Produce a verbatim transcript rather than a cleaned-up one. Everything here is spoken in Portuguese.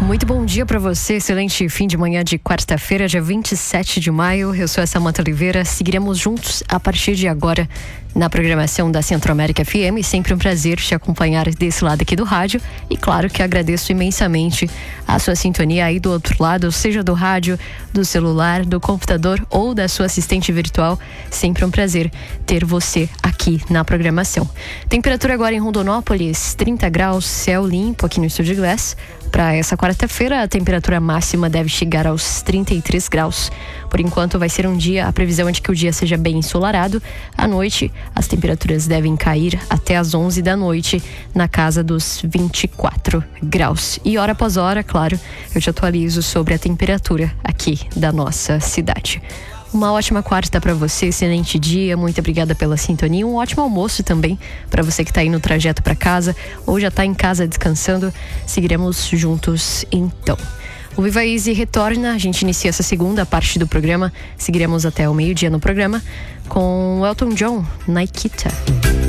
Muito bom dia para você, excelente fim de manhã de quarta-feira, dia vinte e sete de maio. Eu sou a Samanta Oliveira, seguiremos juntos a partir de agora na programação da Centro-América F M. Sempre um prazer te acompanhar desse lado aqui do rádio e claro que agradeço imensamente a sua sintonia aí do outro lado, seja do rádio, do celular, do computador ou da sua assistente virtual. Sempre um prazer ter você aqui na programação. Temperatura agora em Rondonópolis, trinta graus, céu limpo aqui no Estúdio Glass. Para essa quarta-feira, a temperatura máxima deve chegar aos trinta e três graus. Por enquanto, vai ser um dia, a previsão é de que o dia seja bem ensolarado. À noite, as temperaturas devem cair até as onze da noite, na casa dos vinte e quatro graus. E hora após hora, claro, eu te atualizo sobre a temperatura aqui da nossa cidade. Uma ótima quarta para você, excelente dia, muito obrigada pela sintonia, um ótimo almoço também para você que está aí no trajeto para casa ou já está em casa descansando. Seguiremos juntos então. O Viva Easy retorna, a gente inicia essa segunda parte do programa, seguiremos até o meio-dia no programa com o Elton John, Nikita.